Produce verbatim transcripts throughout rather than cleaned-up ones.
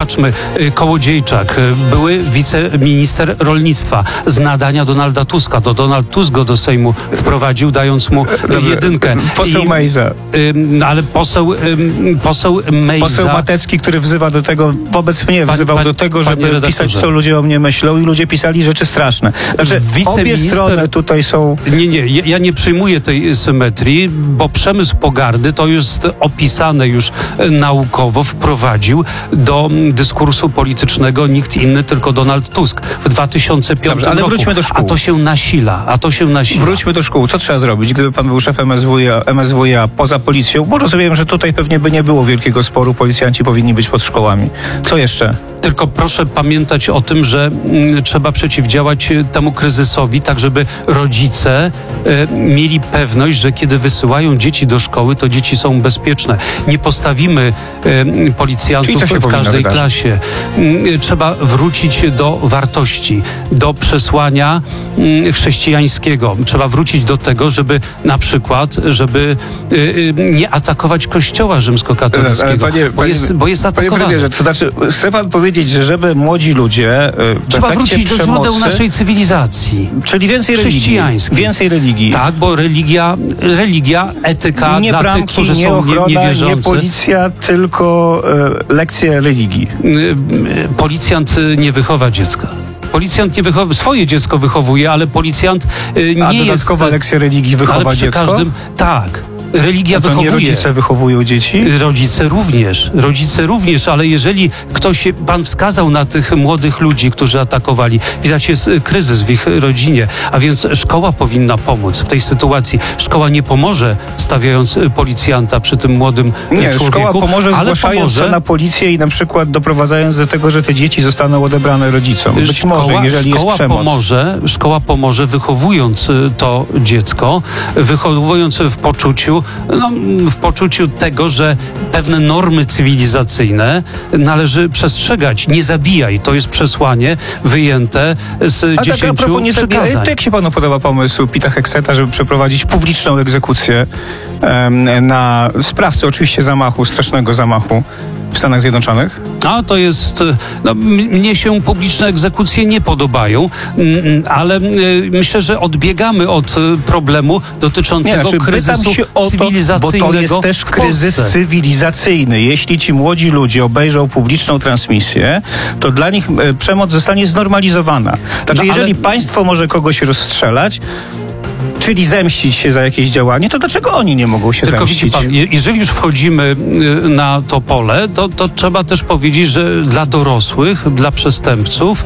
Zobaczmy, Kołodziejczak, były wiceminister rolnictwa z nadania Donalda Tuska. To Donald Tusk go do Sejmu wprowadził, dając mu Dobrze. jedynkę. Poseł I, Mejza. Ym, ale poseł, ym, poseł Mejza... Poseł Matecki, który wzywa do tego, wobec mnie Pan, wzywał pan, do tego, żeby pisać, co ludzie o mnie myślą, i ludzie pisali rzeczy straszne. Znaczy, obie strony tutaj są... Nie, nie, ja, ja nie przyjmuję tej symetrii, bo przemysł pogardy to jest opisane już naukowo, wprowadził do dyskursu politycznego nikt inny, tylko Donald Tusk w dwa tysiące piątym Dobrze, ale roku. wróćmy do szkół. A to się nasila, a to się nasila. Wróćmy do szkół. Co trzeba zrobić, gdyby pan był szefem M S W iA, M S W iA poza policją? Bo rozumiem, że tutaj pewnie by nie było wielkiego sporu. Policjanci powinni być pod szkołami. Co jeszcze? Tylko proszę pamiętać o tym, że mm, trzeba przeciwdziałać temu kryzysowi, tak żeby rodzice e, mieli pewność, że kiedy wysyłają dzieci do szkoły, to dzieci są bezpieczne. Nie postawimy e, policjantów w każdej klasie. E, trzeba wrócić do wartości, do przesłania e, chrześcijańskiego. Trzeba wrócić do tego, żeby na przykład, żeby e, nie atakować Kościoła rzymskokatolickiego, panie, bo, panie, jest, bo jest atakowany. Panie premierze, to znaczy, chce pan powiedzieć, że żeby młodzi ludzie w Trzeba efekcie wrócić do przemocy, źródeł naszej cywilizacji. Czyli więcej religii. Chrześcijańskiej. Więcej religii. Tak, bo religia, religia, etyka nie dla bramki, tych, którzy nie są ochrona, nie, niewierzący. nie policja, tylko e, lekcje religii. Policjant nie wychowa dziecka. Policjant nie wychowa, swoje dziecko wychowuje, ale policjant nie A jest... A dodatkowa lekcja religii wychowa ale przy dziecko? Każdym, tak. Religia A to wychowuje. Nie rodzice wychowują dzieci? Rodzice również. Rodzice również, ale jeżeli ktoś, pan wskazał na tych młodych ludzi, którzy atakowali, widać jest kryzys w ich rodzinie, a więc szkoła powinna pomóc w tej sytuacji. Szkoła nie pomoże, stawiając policjanta przy tym młodym nie, człowieku. Szkoła pomoże, ale zgłaszając pomoże, się na policję i na przykład doprowadzając do tego, że te dzieci zostaną odebrane rodzicom. Być szkoła, może, jeżeli szkoła jest przemoc. Pomoże, szkoła pomoże, wychowując to dziecko, wychowując w poczuciu, no, w poczuciu tego, że pewne normy cywilizacyjne należy przestrzegać. Nie zabijaj. To jest przesłanie wyjęte z A dziesięciu tak, a propos nie przykazań. zabijaj, jak się panu podoba pomysł Pita Hegseta, żeby przeprowadzić publiczną egzekucję um, na sprawcę oczywiście zamachu, strasznego zamachu w Stanach Zjednoczonych? A to jest, no, mnie się publiczne egzekucje nie podobają, ale myślę, że odbiegamy od problemu dotyczącego nie, znaczy, kryzysu się o to, cywilizacyjnego. Bo to jest też kryzys cywilizacyjny. Jeśli ci młodzi ludzie obejrzą publiczną transmisję, to dla nich e, przemoc zostanie znormalizowana. Znaczy, no, jeżeli ale... państwo może kogoś rozstrzelać, czyli zemścić się za jakieś działanie, to dlaczego oni nie mogą się Tylko zemścić? Tylko widzi pan, jeżeli już wchodzimy na to pole, to, to trzeba też powiedzieć, że dla dorosłych, dla przestępców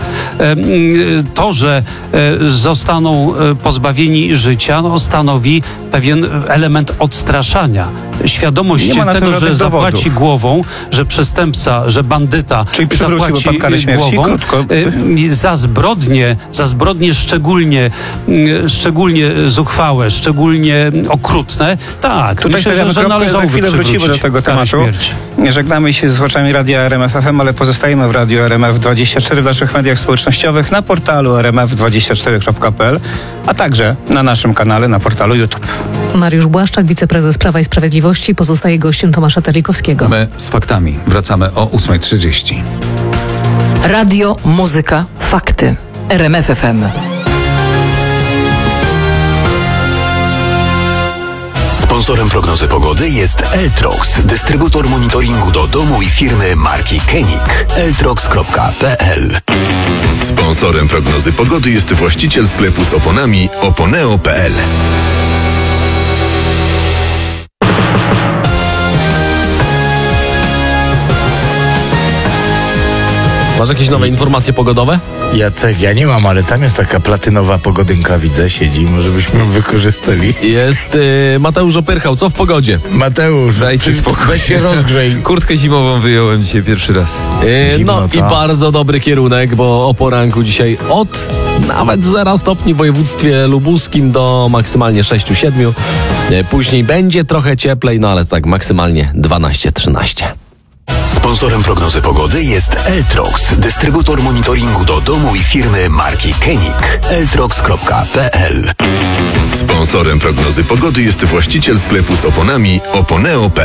to, że zostaną pozbawieni życia, no, stanowi pewien element odstraszania. Świadomość tego, że zapłaci dowodów. głową, że przestępca, że bandyta Czyli zapłaci pan karę śmierci? głową Krótko. za zbrodnie, za zbrodnie szczególnie, szczególnie zuchwałe, szczególnie okrutne, tak. Tutaj myślę, że, że należałoby za chwilę wrócimy do tego tematu. Żegnamy się z słuchaczami Radia R M F F M, ale pozostajemy w Radiu R M F dwadzieścia cztery w naszych mediach społecznościowych, na portalu r m f dwadzieścia cztery kropka p l, a także na naszym kanale na portalu YouTube. Mariusz Błaszczak, wiceprezes Prawa i Sprawiedliwości, pozostaje gościem Tomasza Terlikowskiego. My z faktami wracamy o ósma trzydzieści. Radio, muzyka, fakty. R M F F M. Sponsorem prognozy pogody jest Eltrox, dystrybutor monitoringu do domu i firmy marki Koenig. eltrox kropka p l. Sponsorem prognozy pogody jest właściciel sklepu z oponami oponeo kropka p l. Masz jakieś nowe informacje pogodowe? Jacek, ja nie mam, ale tam jest taka platynowa pogodynka, widzę, siedzi, może byśmy ją wykorzystali. Jest y, Mateusz Opyrchał, co w pogodzie? Mateusz, dajcie spokój, weź się rozgrzej. Kurtkę zimową wyjąłem dzisiaj pierwszy raz. Y, Zimno, no co? i bardzo dobry kierunek, bo o poranku dzisiaj od nawet zera stopni w województwie lubuskim do maksymalnie sześć siedem. Y, później będzie trochę cieplej, no ale tak maksymalnie dwanaście trzynaście. Sponsorem prognozy pogody jest Eltrox, dystrybutor monitoringu do domu i firmy marki Koenig. eltrox kropka p l. Sponsorem prognozy pogody jest właściciel sklepu z oponami oponeo kropka p l.